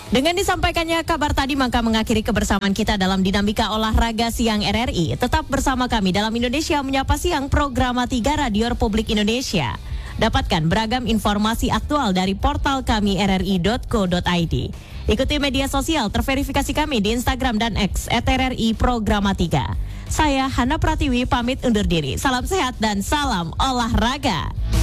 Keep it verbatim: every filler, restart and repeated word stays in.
Dengan disampaikannya kabar tadi, maka mengakhiri kebersamaan kita dalam Dinamika Olahraga Siang R R I. Tetap bersama kami dalam Indonesia Menyapa Siang, program tiga Radio Republik Indonesia. Dapatkan beragam informasi aktual dari portal kami r r i dot co dot i d. Ikuti media sosial terverifikasi kami di Instagram dan X et r r i Programa tiga. Saya Hana Pratiwi pamit undur diri. Salam sehat dan salam olahraga.